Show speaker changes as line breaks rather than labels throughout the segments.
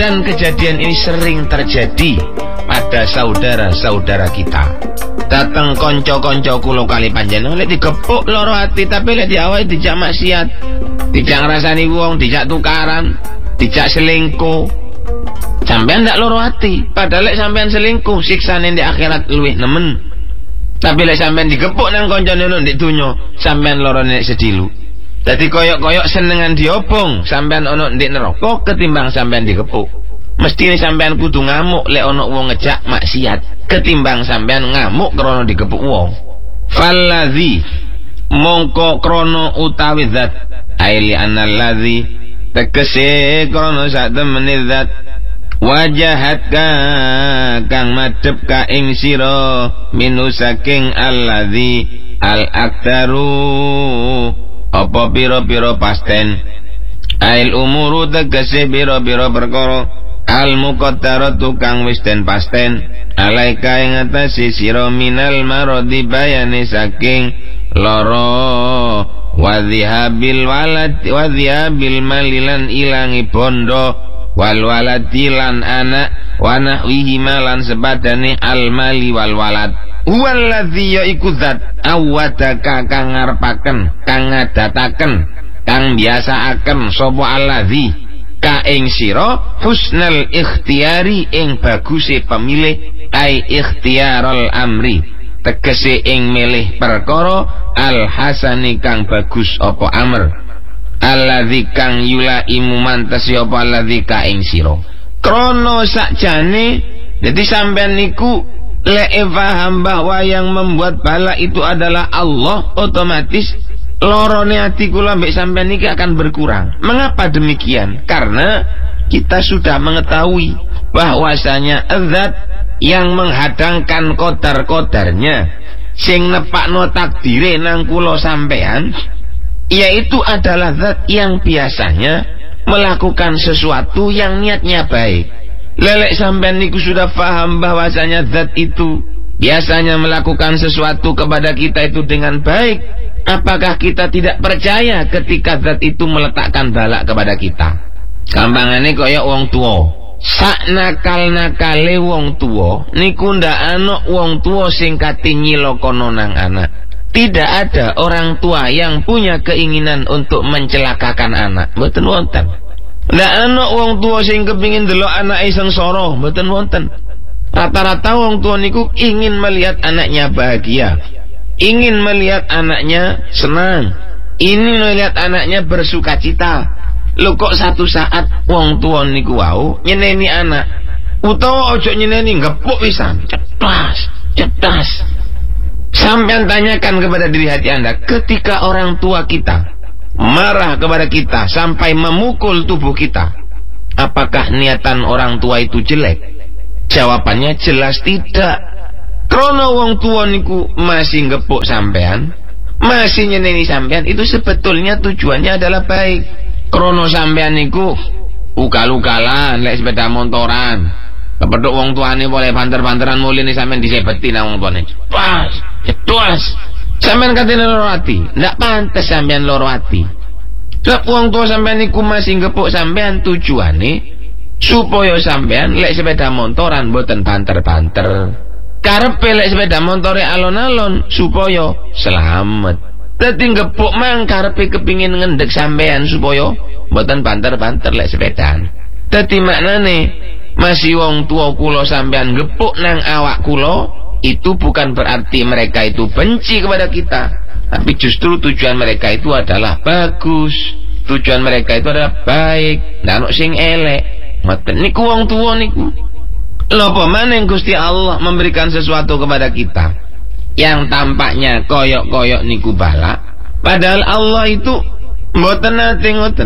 Dan kejadian ini sering terjadi pada saudara-saudara kita. Dateng konco-konco kulo kali panjenengan lek digepuk loro ati, tapi lek diawai dijak maksiat, dijak ngrasani wong, dijak tukaran, dijak selingkuh. Sampean ndak loro ati, padahal lek sampean selingkuh siksane di akhirat luwih nemen. Tapi lek sampean digepuk nang koncone ndek donya, sampean loro nek sedilu. Dadi koyok-koyok senengan diobong, sampean ono ndek neraka ketimbang sampean digepuk. Mestine sampean kudu ngamuk lek ono wong ngejak maksiat ketimbang sampean ngamuk krana digepuk wong. Fallazi mongko krana utawi zat aili anallazi tegese krana sak temene zat wajahat kang madhep ka ing sira minu saking allazi al aktaru apa pira-pira pasten ail umuru tegese pira-pira perkara al muqaddaratu kang wis den pasten alaika ing atase sira minal maradi bayane saking lara wadhihabil walad wadhihabil malilan ilangi bondo wal waladilan anak wa nahwihi malan sepadane al mali wal walad waladzi yaiku zat awadaka kang ngarepaken kang ngadataken kang biasaaken sapa alladzi ka ing sira husnal ikhtiyari ing baguse pemilih ai ikhtiyarul amri tegese ing milih perkara al hasani kang bagus apa amr alladzi kang yula imu mantes apa alladzi ka ing sira krana sakjane. Jadi sampean niku lek paham bahwa yang membuat bala itu adalah Allah, otomatis lorone hati kula mbek sampean niki akan berkurang. Mengapa demikian? Karena kita sudah mengetahui bahwasanya zat yang menghadangkan kodar-kodarnya sing nepakno takdire nang kula sampean, yaitu adalah zat yang biasanya melakukan sesuatu yang niatnya baik. Lelek sampean niku sudah paham bahwasanya zat itu biasanya melakukan sesuatu kepada kita itu dengan baik. Apakah kita tidak percaya ketika zat itu meletakkan bala kepada kita? Gampangane kaya wong tua. Sak nakal-nakale wong tua niku ndak ana wong tua sing kate nyilokono nang anak. Tidak ada orang tua yang punya keinginan untuk mencelakakan anak. Mboten wonten. Ndak ana wong tua sing kepingin delok anake sengsara, mboten wonten. Rata-rata wong tua niku ingin melihat anaknya bahagia, ingin melihat anaknya senang, ingin melihat anaknya bersukacita. Lho kok satu saat wong tua niku wau nyeneni anak, utawa ojo nyeneni ngepuk pisan, cetas. Sampeyan tanyakan kepada diri hati Anda, ketika orang tua kita marah kepada kita sampai memukul tubuh kita, apakah niatan orang tua itu jelek? Jawabannya jelas tidak. Krono wong tua niku masih ngepuk sampean, masih nyeneni sampean, itu sebetulnya tujuannya adalah baik. Krono sampean niku ukal-ukalan lek sepeda motoran, kepethuk wong tuane boleh banter-banteran mulih sampean disebeti nang wong tuane. Jelas. Sampean katene loro ati, ndak pantes sampean loro ati. Sebab wong tua sampean niku masih ngepuk sampean tujuane supaya sampean lek sepeda motoran mboten banter-banter. Karepe lek sepeda motore alon-alon supaya selamat. Dadi ngepuk mang karepe kepingin ngendhek sampean supaya mboten banter-banter lek sepedaan. Dadi maknane masih wong tua kula sampean ngepuk nang awak kula, itu bukan berarti mereka itu benci kepada kita, tapi justru tujuan mereka itu adalah bagus, tujuan mereka itu adalah baik, ndak ono sing elek. Ngoten niku wong tuwa niku. Lha apa maneh Gusti Allah memberikan sesuatu kepada kita yang tampaknya koyok-koyok niku bala, padahal Allah itu mboten nate ngoten.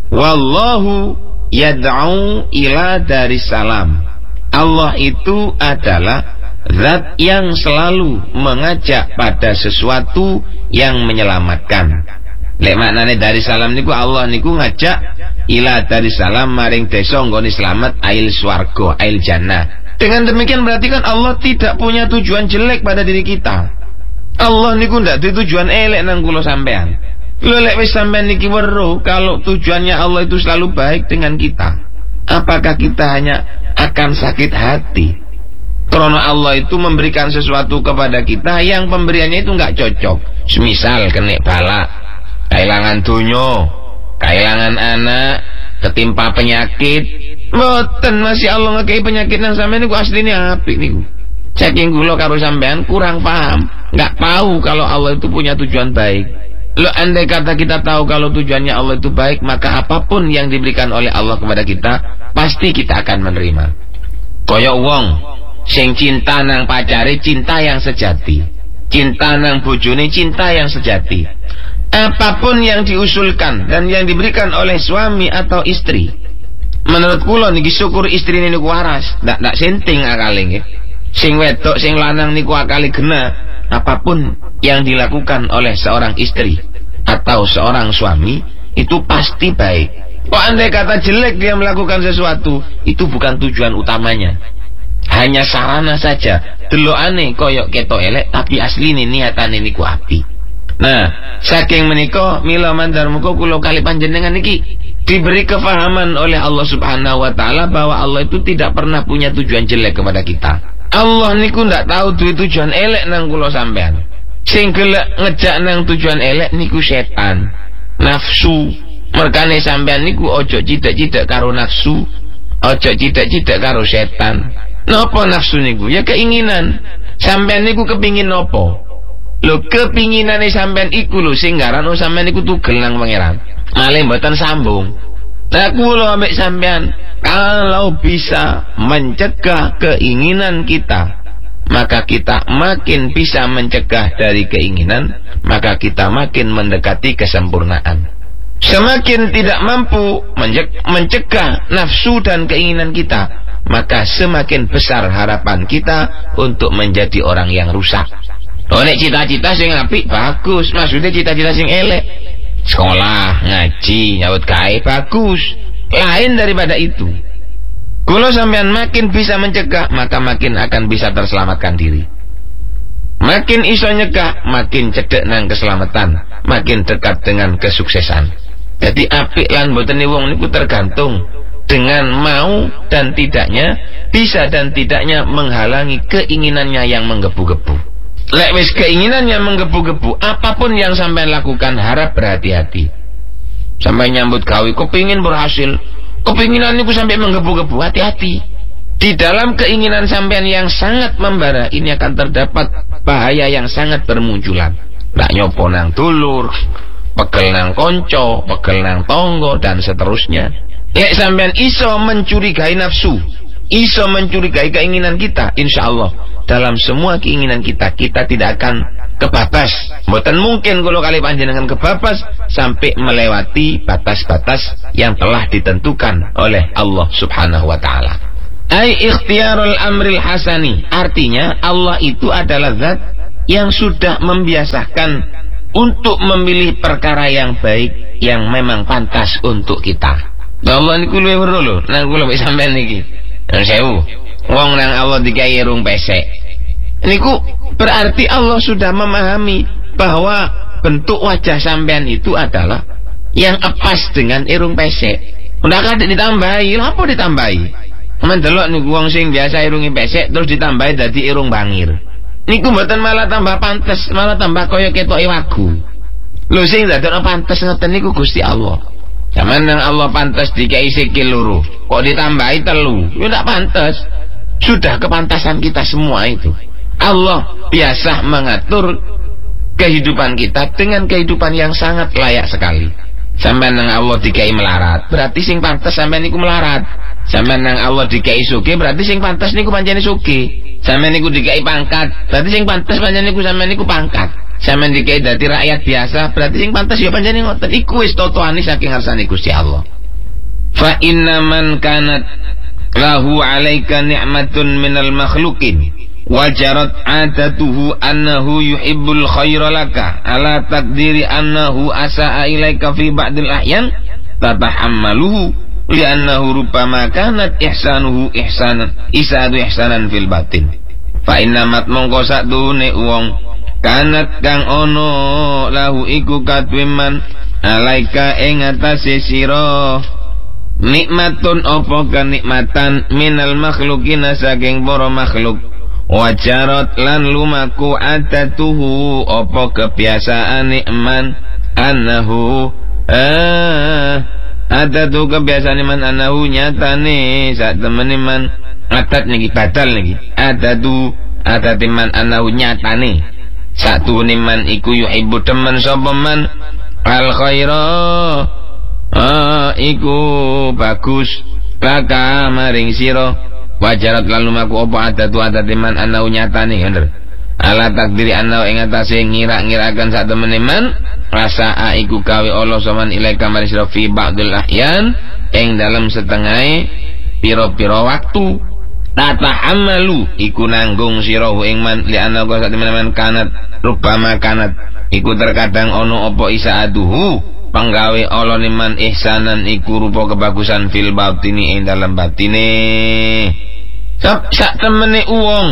Wallahu yad'u ila darissalam. Allah itu adalah zat yang selalu mengajak pada sesuatu yang menyelamatkan. Lek maknane dari salam niku Allah niku ngajak ila dari salam maring desa nggone slamet ail swarga ail jannah. Dengan demikian berarti kan Allah tidak punya tujuan jelek pada diri kita. Allah niku ndak duwe tujuan elek nang kula sampean. Lho lek wis sampean niki weruh kalau tujuannya Allah itu selalu baik dengan kita, apakah kita hanya akan sakit hati karena Allah itu memberikan sesuatu kepada kita yang pemberiannya itu nggak cocok? Semisal kena bala, kehilangan dunya, kehilangan anak, ketimpa penyakit. Mboten, masih Allah ngekei penyakit nang sampean niku asline apik niku. Saking kula karo sampean kurang paham, nggak tahu kalau Allah itu punya tujuan baik. Lo andai kata kita tahu kalau tujuannya Allah itu baik, maka apapun yang diberikan oleh Allah kepada kita pasti kita akan menerima. Koyok wong sing cinta nang pacare, cinta yang sejati. Cinta nang bojone, cinta yang sejati. Apapun yang diusulkan dan yang diberikan oleh suami atau istri, menurut kula niki syukur istrine niku waras, ndak senting akale nggih. Sing wedok sing lanang niku akale gena. Apapun yang dilakukan oleh seorang istri atau seorang suami itu pasti baik. Kok andai kata jelek dia melakukan sesuatu, itu bukan tujuan utamanya, hanya sarana saja. Delokane koyok ketok elek tapi asline niatane niku apik. Nah, saking menika mila mandar muga kula kali panjenengan niki diberi kefahaman oleh Allah Subhanahu wa taala bahwa Allah itu tidak pernah punya tujuan jelek kepada kita. Allah niku ndak tahu duwe tujuan elek nang kula sampean. Sing gelek ngejak nang tujuan elek niku setan, nafsu. Merkane sampean niku ojo cidak-cidak karo nafsu, ojo cidak-cidak karo setan. Napa nafsu niku? Ya keinginan. Sampean niku kepingin napa? Lho kepinginane sampean iku lho sing ngaran sampean niku tugel nang pangeran. Malih mboten sambung. Nah kula ambek sampean kalau bisa mencegah keinginan kita, maka kita makin bisa mencegah dari keinginan, maka kita makin mendekati kesempurnaan. Semakin tidak mampu mencegah nafsu dan keinginan kita, maka semakin besar harapan kita untuk menjadi orang yang rusak. Oh, nek cita-cita sing apik bagus, maksudnya cita-cita sing elek, sekolah, ngaji, nyawut gawe bagus. Lain daripada itu. Kalau sampean makin bisa mencegah, maka makin akan bisa terselamatkan diri. Makin iso nyegah, makin cedek nang keselamatan, makin dekat dengan kesuksesan. Jadi apik lan mboten wong niku tergantung dengan mau dan tidaknya, bisa dan tidaknya menghalangi keinginannya yang menggebu-gebu. Lek wis keinginannya menggebu-gebu, apapun yang sampean lakukan harap berhati-hati. Sampai nyambut gawe kepingin berhasil, kepinginan niku sampai menggebu-gebu, hati-hati. Di dalam keinginan sampean yang sangat membara ini akan terdapat bahaya yang sangat bermunculan. Ndak nyopo nang dulur, pegel nang konco, pegel nang tonggo dan seterusnya. Lek sampean iso mencurigai nafsu, iso mencurigai keinginan kita, insya Allah dalam semua keinginan kita tidak akan kebabas. Mboten mungkin kalau kali panjenengan kebabas sampai melewati batas-batas yang telah ditentukan oleh Allah Subhanahu wa taala. Ai ikhtiyarul amril hasani, artinya Allah itu adalah zat yang sudah membiasakan untuk memilih perkara yang baik yang memang pantas untuk kita. Allah niku luwih weruh lho, nang kula mek sampean niki. Nang sewu, wong nang Allah digawe irung pesek. Niku berarti Allah sudah memahami bahwa bentuk wajah sampean itu adalah yang epas dengan irung pesek. Ndak ada ditambahi, lha apa ditambahi? Mendelok niku wong sing biasa irungi pesek terus ditambahi dadi irung bangir. Niku mboten malah tambah pantes, malah tambah kaya ketoke wagu. Lho sing dadekno pantes ngoten niku Gusti Allah. Zaman nang Allah pantes dikai sikil loro, kok ditambahi telu, yo ndak pantes. Sudah kepantasan kita semua itu. Allah biasa mengatur kehidupan kita dengan kehidupan yang sangat layak sekali. Sampeyan nang Allah dikai melarat, berarti sing pantes sampeyan niku melarat. Sampeyan nang Allah dikai sugih, berarti sing pantes niku pancene sugih. Sampeyan niku dikai pangkat, berarti sing pantes pancene niku sampeyan niku pangkat. Sampeyan dikai dadi rakyat biasa, berarti sing pantes ya pancene ngoten. Iku wis totoane saking ngarsane Gusti Allah. Fa inna man kanat lahu 'alaika ni'matun minal makhluqin wajarat adatuhu annahu yuhibbul khaira laka ala takdiri annahu asa'a ilaika fi ba'dil ahyan tatahammaluhu li'annahu rubbama kanat ihsanuhu ihsanan fil batin. Fa inna mat mongko sakdune wong kanat kang ono lahu iku katwiman alaika ing atase sira nikmatun apa kenikmatan minal makhlukina saking para makhluk wajarot lan lumaku atatuhu apa kebiasaan nikman annahu atatu kebiasaan nikman annahu nyatane sak temene man atat niki badal niki atatiman annahu nyatane satu niman iku yuhibbu temen sapa man al khaira iku bagus laka maring sira wajarat lalu maku apa atatiman annahu nyatane bener ala takdiri annahu ing atase ngira-ngirakan sak temene man rasa iku gawe Allah soman ilaika maring sira fi ba'dil ahyan ing dalam setengah pira-pira waktu tatahammalu iku nanggung sira ing man li ana kok sak temen kanat rubama kanat iku terkadang ono apa isaaduhu panggawe Allah niman ihsanan iku rupa kebagusan fil batini ing dalam batine sak temene wong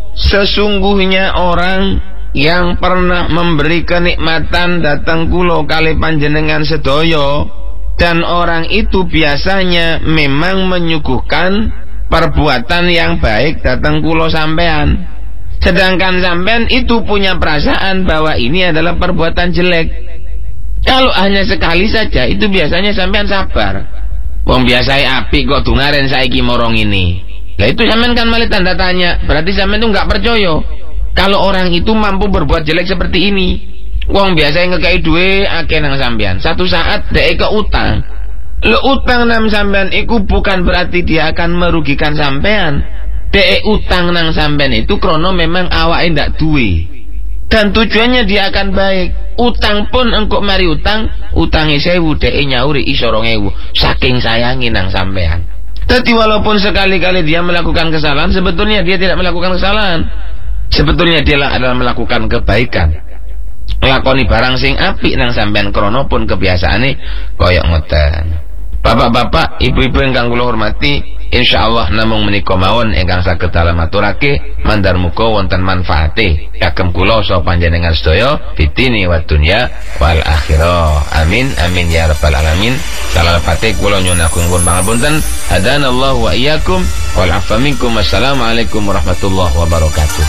sesungguhnya orang yang pernah memberi kenikmatan datang kula kali panjenengan sedaya dan orang itu biasanya memang menyuguhkan perbuatan yang baik datang kula sampean, sedangkan sampean itu punya perasaan bahwa ini adalah perbuatan jelek. Kalau hanya sekali saja itu biasanya sampean sabar. Wong biasa apik kok dungaren saiki morong ini. Lah itu sampean kan malah tanda tanya, berarti sampean itu nggak percaya kalau orang itu mampu berbuat jelek seperti ini. Wong biasa ngekei duwe akeh nang sampean, satu saat dhek ke utang. Lo utang nang sampean iku bukan berarti dia akan merugikan sampean. Dek utang nang sampean itu krono memang awake ndak duwe. Dan tujuannya dia akan baik. Utang pun engkok mari utangi 1000 dek nyauri iso 2000 saking sayangi nang sampean. Tapi walaupun sekali-kali dia melakukan kesalahan, sebetulnya dia tidak melakukan kesalahan. Sebetulnya dia adalah melakukan kebaikan. Lakoni barang sing apik nang sampean krono pun kebiasaane koyok ngoten. Bapak-bapak, ibu-ibu ingkang kula hormati, insyaallah namung menika mawon ingkang saged dalam aturake mandar muga wonten manfaate kagem kula saha panjenengan sedaya fitini wa dunya wal akhirah. Amin amin ya rabbal alamin. Salapate kula nyuwun agung pangapunten. Hadanallahu wa iyyakum wal afa minkum. Wassalamualaikum warahmatullahi wabarakatuh.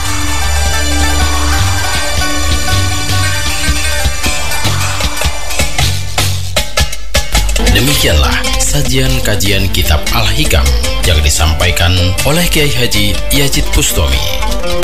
Demikianlah sajian kajian kitab Al-Hikam yang disampaikan oleh Kiai Haji Yazid Bustami.